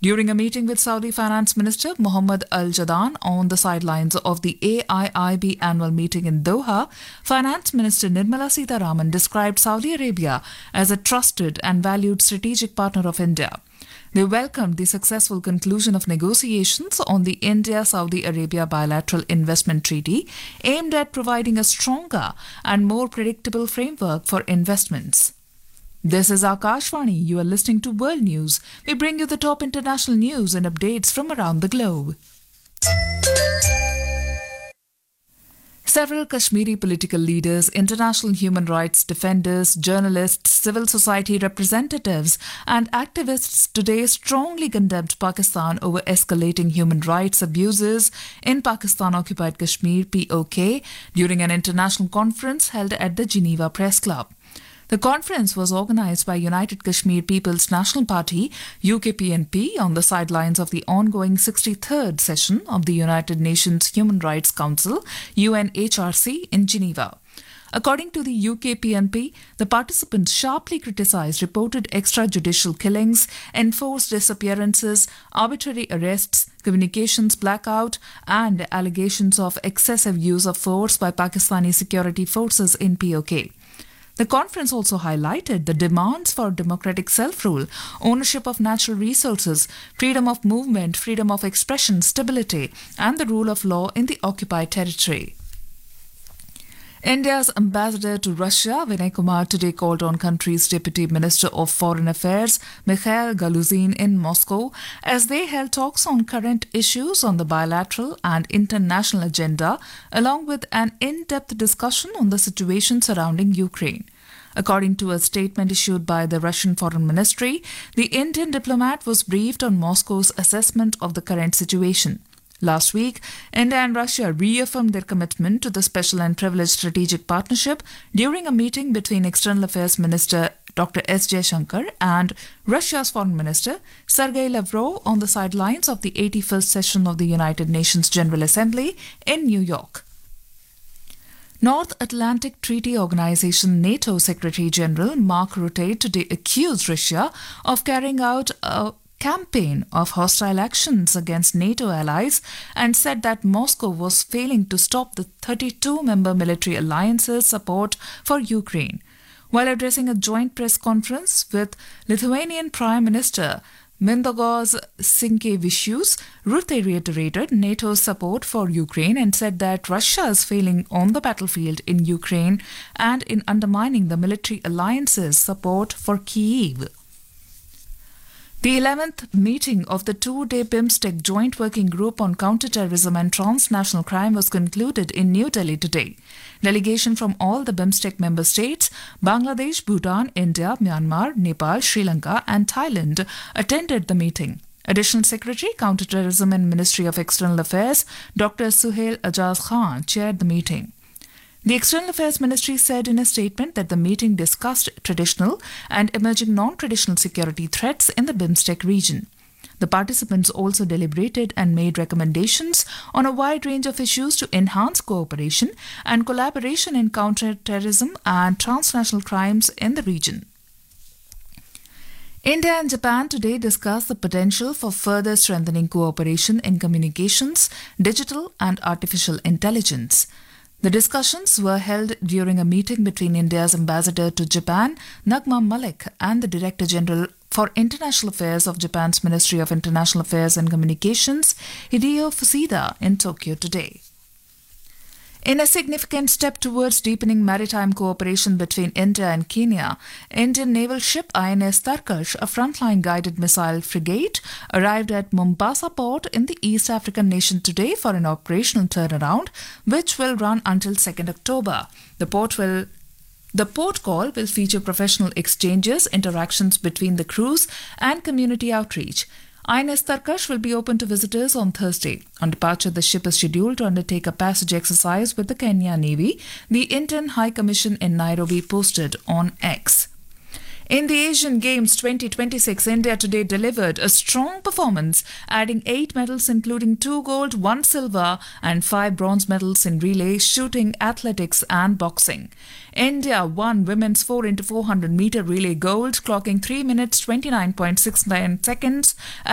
During a meeting with Saudi Finance Minister Mohammed Al Jadaan on the sidelines of the AIIB annual meeting in Doha, Finance Minister Nirmala Sitharaman described Saudi Arabia as a trusted and valued strategic partner of India. They welcomed the successful conclusion of negotiations on the India-Saudi Arabia bilateral investment treaty aimed at providing a stronger and more predictable framework for investments. This is Akashvani. You are listening to World News. We bring you the top international news and updates from around the globe. Several Kashmiri political leaders, international human rights defenders, journalists, civil society representatives, and activists today strongly condemned Pakistan over escalating human rights abuses in Pakistan-occupied Kashmir (POK) during an international conference held at the Geneva Press Club. The conference was organised by United Kashmir People's National Party (UKPNP) on the sidelines of the ongoing 63rd session of the United Nations Human Rights Council (UNHRC) in Geneva. According to the UKPNP, the participants sharply criticised reported extrajudicial killings, enforced disappearances, arbitrary arrests, communications blackout, and allegations of excessive use of force by Pakistani security forces in POK. The conference also highlighted the demands for democratic self-rule, ownership of natural resources, freedom of movement, freedom of expression, stability, and the rule of law in the occupied territory. India's ambassador to Russia, Vinay Kumar, today called on country's Deputy Minister of Foreign Affairs, Mikhail Galuzin, in Moscow as they held talks on current issues on the bilateral and international agenda, along with an in-depth discussion on the situation surrounding Ukraine. According to a statement issued by the Russian Foreign Ministry, the Indian diplomat was briefed on Moscow's assessment of the current situation. Last week, India and Russia reaffirmed their commitment to the special and privileged strategic partnership during a meeting between External Affairs Minister Dr. S. Jaishankar and Russia's Foreign Minister Sergei Lavrov on the sidelines of the 81st session of the United Nations General Assembly in New York. North Atlantic Treaty Organization NATO Secretary General Mark Rutte today accused Russia of carrying out a campaign of hostile actions against NATO allies and said that Moscow was failing to stop the 32-member military alliance's support for Ukraine. While addressing a joint press conference with Lithuanian Prime Minister Mindaugas Sinkevičius, Rutte reiterated NATO's support for Ukraine and said that Russia is failing on the battlefield in Ukraine and in undermining the military alliance's support for Kyiv. The 11th meeting of the two-day BIMSTEC Joint Working Group on Counterterrorism and Transnational Crime was concluded in New Delhi today. Delegation from all the BIMSTEC member states, Bangladesh, Bhutan, India, Myanmar, Nepal, Sri Lanka and Thailand attended the meeting. Additional Secretary, Counterterrorism and Ministry of External Affairs, Dr. Suhail Ajaz Khan chaired the meeting. The External Affairs Ministry said in a statement that the meeting discussed traditional and emerging non-traditional security threats in the BIMSTEC region. The participants also deliberated and made recommendations on a wide range of issues to enhance cooperation and collaboration in counter-terrorism and transnational crimes in the region. India and Japan today discussed the potential for further strengthening cooperation in communications, digital and artificial intelligence. The discussions were held during a meeting between India's ambassador to Japan, Nagma Malik, and the Director General for International Affairs of Japan's Ministry of International Affairs and Communications, Hideo Fushida, in Tokyo today. In a significant step towards deepening maritime cooperation between India and Kenya, Indian naval ship INS Tarkash, a frontline guided missile frigate, arrived at Mombasa port in the East African nation today for an operational turnaround, which will run until 2nd October. The port call will feature professional exchanges, interactions between the crews, and community outreach. INS Tarkash will be open to visitors on Thursday. On departure, the ship is scheduled to undertake a passage exercise with the Kenya Navy, the Indian High Commission in Nairobi posted on X. In the Asian Games 2026, India today delivered a strong performance, adding 8 medals including 2 gold, 1 silver and 5 bronze medals in relay, shooting, athletics and boxing. India won women's 4x400 meter relay gold, clocking 3 minutes 29.69 seconds